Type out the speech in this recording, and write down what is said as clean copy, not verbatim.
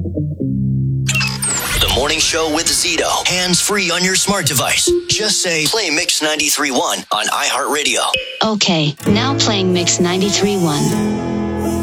The Morning Show with Zito. Hands-free on your smart device. Just say, play Mix 93.1 on iHeartRadio. Okay, now playing Mix 93.1.